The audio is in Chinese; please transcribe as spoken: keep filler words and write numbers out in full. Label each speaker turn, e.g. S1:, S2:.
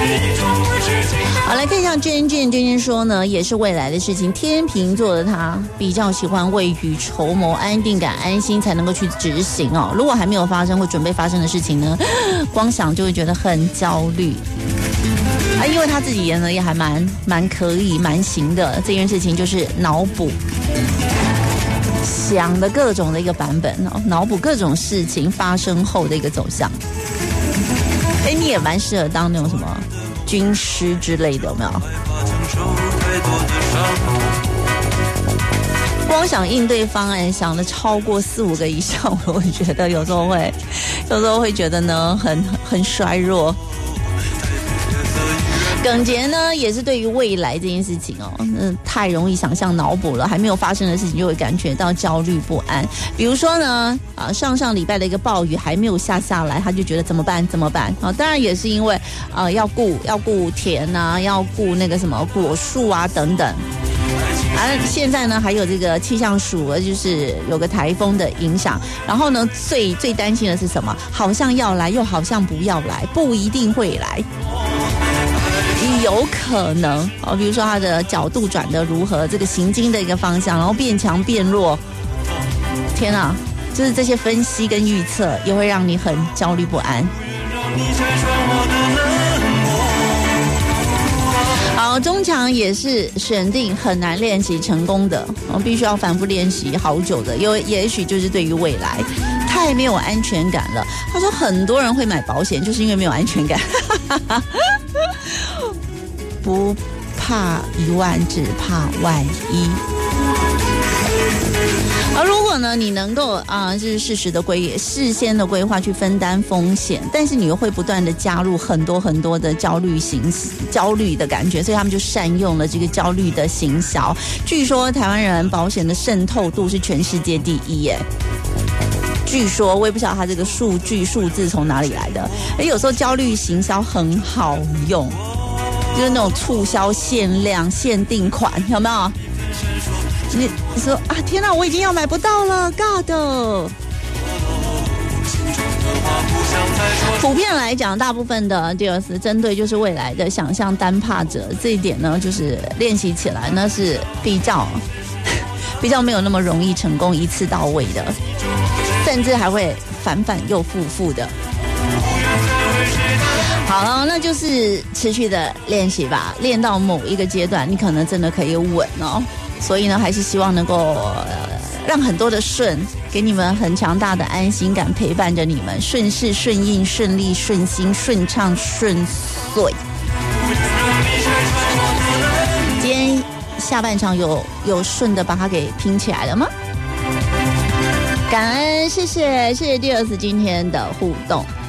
S1: 好，来看一下娟娟，娟娟说呢，也是未来的事情。天秤座的他比较喜欢未雨绸缪，安定感、安心才能够去执行哦。如果还没有发生或准备发生的事情呢，光想就会觉得很焦虑。啊，因为他自己呢也还蛮蛮可以、蛮行的。这件事情就是脑补，想的各种的一个版本哦，脑补各种事情发生后的一个走向。哎，你也蛮适合当那种什么军师之类的，有没有？光想应对方案，想的超过四五个以上，我会觉得有时候会，有时候会觉得呢，很很衰弱。耿杰呢，也是对于未来这件事情哦，嗯，太容易想象脑补了，还没有发生的事情就会感觉到焦虑不安。比如说呢，啊，上上礼拜的一个暴雨还没有下下来，他就觉得怎么办？怎么办？啊，当然也是因为啊，要顾要顾田啊，要顾那个什么果树啊等等。啊，现在呢还有这个气象署，就是有个台风的影响。然后呢，最最担心的是什么？好像要来，又好像不要来，不一定会来。有可能哦，比如说它的角度转得如何，这个行经的一个方向，然后变强变弱，天啊，就是这些分析跟预测也会让你很焦虑不安。好，中强也是选定很难练习成功的，我必须要反复练习好久的，因为也许就是对于未来太没有安全感了。他说很多人会买保险就是因为没有安全感。不怕一万，只怕万一。而如果呢，你能够啊，呃，就是适时的规、事先的规划去分担风险，但是你又会不断的加入很多很多的焦虑行焦虑的感觉，所以他们就善用了这个焦虑的行销。据说台湾人保险的渗透度是全世界第一耶。据说我也不晓得他这个数据数字从哪里来的。而有时候焦虑行销很好用。就是那种促销限量限定款，有没有？你你说啊，天哪，我已经要买不到了 ，God！ 普遍来讲，大部分的 deals 针对就是未来的想象单怕者，这一点呢，就是练习起来呢是比较比较没有那么容易成功一次到位的，甚至还会反反又复复的。好，那就是持续的练习吧，练到某一个阶段，你可能真的可以稳哦。所以呢，还是希望能够，呃、让很多的顺给你们很强大的安心感，陪伴着你们，顺势、顺应、顺利、顺心、顺畅、顺遂。今天下半场有有顺的把它给拼起来了吗？感恩，谢谢谢谢 Dios 今天的互动。